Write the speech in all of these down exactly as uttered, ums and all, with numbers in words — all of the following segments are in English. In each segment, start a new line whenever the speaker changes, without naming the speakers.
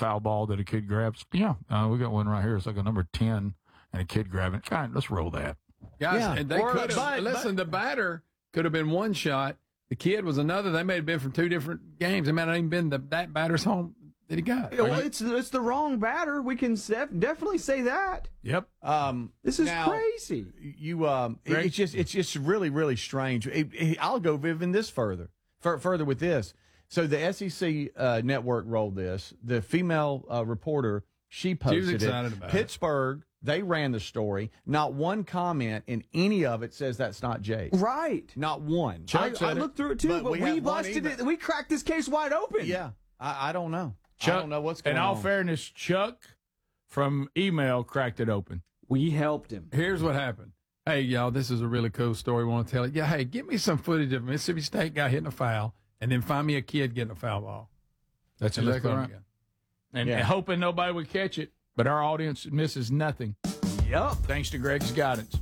foul ball that a kid grabs. Yeah, uh, we got one right here. It's like a number ten, and a kid grabbing it. God, let's roll that.
Guys,
Yeah.
and they
Or-
could have,
but-
listen, the batter could have been one shot. The kid was another. They may have been from two different games. They might not even been the, that batter's home that he got.
Well, it's it's the wrong batter. We can def- definitely say that.
Yep.
Um,
This is
now,
crazy.
You, um, it-
Greg?
it's just, it's just really, really strange. It, it, I'll go even this further, fur, further with this. So the S E C uh, network rolled this. The female uh, reporter, she posted
excited
it.
about it.
Pittsburgh, they ran the story. Not one comment in any of it says that's not Jake.
Right.
Not one.
I, I looked through it too,
But
but,
we
we,
have one
busted
email.
it. We cracked this case wide open.
Yeah, I, I don't know.
Chuck,
I don't know what's going
in
on.
all fairness, Chuck from email cracked it open.
We helped him.
Here's what happened. Hey, y'all, this is a really cool story. I want to tell it. Yeah, hey, get me some footage of a Mississippi State guy hitting a foul, and then find me a kid getting a foul ball.
That's
And let's
exactly
put 'em
right.
together.
And,
Yeah.
and hoping nobody would catch it, but our audience misses nothing.
Yep.
Thanks to Greg's guidance.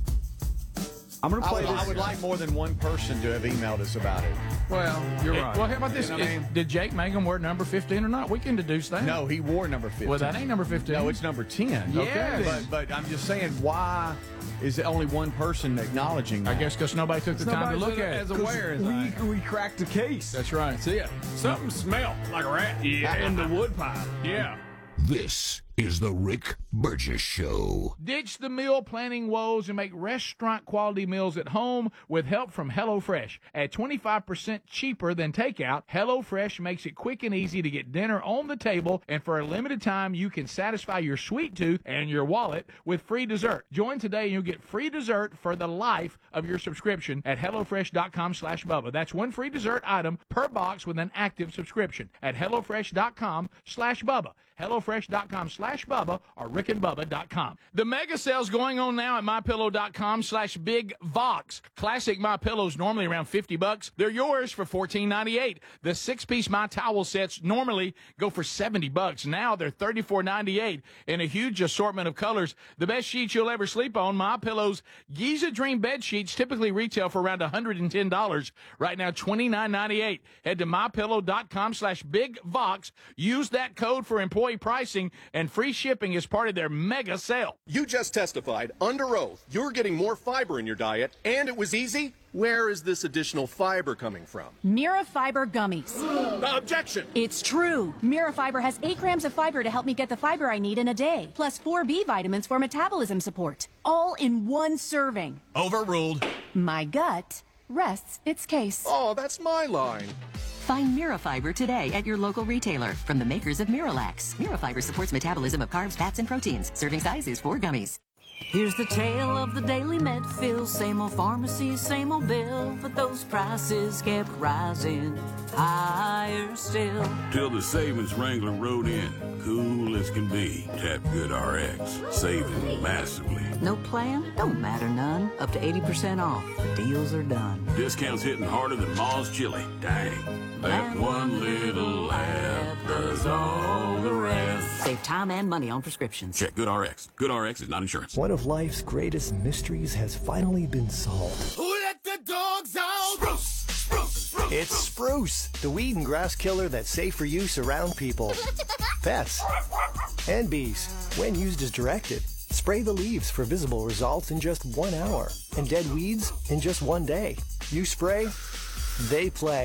I'm going to
I
play
would,
this.
I would like more than one person to have emailed us about it.
Well, you're
Eh,
right.
Well, how about this?
You know what I
Is-
mean?
Did Jake Mangum wear number fifteen or not? We can deduce that.
No, he wore number fifteen.
Well, that ain't number fifteen.
No, it's number ten.
Yes.
But, but I'm just saying, why is it only one person acknowledging that?
I guess because nobody took the time to
Nobody's
look at
as
it.
aware as I am.
we, we cracked the case.
That's right.
See ya. Something smelled like a rat.
Yeah.
In the woodpile.
Yeah.
This is the Rick Burgess Show.
Ditch the meal planning woes and make restaurant quality meals at home with help from HelloFresh. At twenty-five percent cheaper than takeout, HelloFresh makes it quick and easy to get dinner on the table, and for a limited time, you can satisfy your sweet tooth and your wallet with free dessert. Join today and you'll get free dessert for the life of your subscription at HelloFresh.com slash Bubba. That's one free dessert item per box with an active subscription at HelloFresh.com slash Bubba. HelloFresh.com slash Bubba or RickandBubba dot com. The mega sale's going on now at MyPillow.com slash Big Vox. Classic My Pillows normally around fifty bucks. They're yours for fourteen ninety-eight. The six-piece My Towel sets normally go for seventy bucks. Now they're thirty-four ninety-eight in a huge assortment of colors. The best sheets you'll ever sleep on, My Pillow's Giza Dream bed sheets typically retail for around one hundred ten dollars. Right now, twenty-nine ninety-eight. Head to MyPillow.com slash Big Vox. Use that code for employee pricing and free shipping as part of their mega sale.
You just testified under oath you're getting more fiber in your diet, and it was easy. Where is this additional fiber coming from?
Mira Fiber Gummies.
Objection!
It's true. Mira Fiber has eight grams of fiber to help me get the fiber I need in a day, plus four B vitamins for metabolism support, all in one serving.
Overruled.
My gut rests its case.
Oh, that's my line.
Find Mirafiber today at your local retailer from the makers of Miralax. Mirafiber supports metabolism of carbs, fats, and proteins. Serving size is four gummies.
Here's the tale of the daily med fill. Same old pharmacy, same old bill, but those prices kept rising higher still.
Till the savings wrangler rode in, cool as can be. Tap Good R X, saving massively.
No plan? Don't matter none. Up to eighty percent off. The deals are done.
Discounts hitting harder than Ma's chili. Dang. That one little app does all the rest.
Save time and money on prescriptions.
Check Good R X. Good R X is not insurance.
One of life's greatest mysteries has finally been solved.
Who let the dogs out? Spruce, spruce, spruce.
It's Spruce, the weed and grass killer that's safe for use around people, pets, and bees. When used as directed, spray the leaves for visible results in just one hour, and dead weeds in just one day. You spray, they play.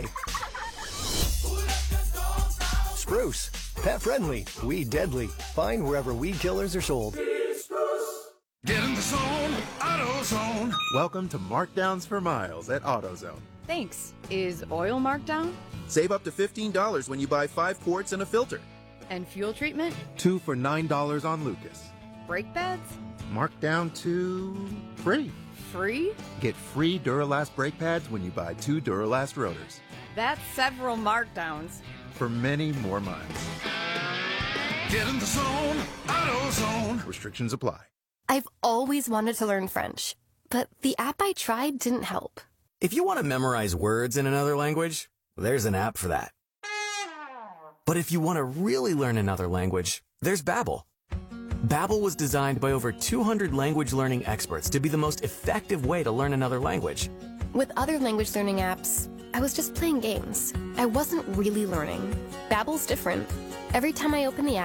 Spruce, pet friendly, weed deadly. Find wherever weed killers are sold.
Get in the zone, AutoZone.
Welcome to Markdowns for Miles at AutoZone.
Thanks. Is oil marked down?
Save up to fifteen dollars when you buy five quarts and a filter.
And fuel treatment?
Two for nine dollars on Lucas.
Brake pads?
Marked down to free.
Free?
Get free Duralast brake pads when you buy two Duralast rotors.
That's several markdowns.
For many more miles.
Get in the zone, AutoZone.
Restrictions apply.
I've always wanted to learn French, but the app I tried didn't help.
If you want to memorize words in another language, there's an app for that. But if you want to really learn another language, there's Babbel. Babbel was designed by over two hundred language learning experts to be the most effective way to learn another language.
With other language learning apps, I was just playing games. I wasn't really learning. Babbel's different. Every time I open the app,